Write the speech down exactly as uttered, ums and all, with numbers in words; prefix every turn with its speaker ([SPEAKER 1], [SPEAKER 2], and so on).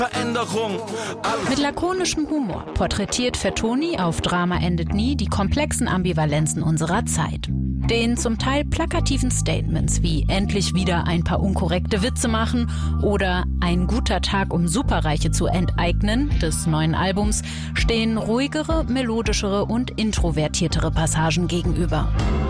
[SPEAKER 1] Veränderung.
[SPEAKER 2] Mit lakonischem Humor porträtiert Fertoni auf Drama endet nie die komplexen Ambivalenzen unserer Zeit. Den zum Teil plakativen Statements wie endlich wieder ein paar unkorrekte Witze machen oder ein guter Tag, um Superreiche zu enteignen des neuen Albums stehen ruhigere, melodischere und introvertiertere Passagen gegenüber.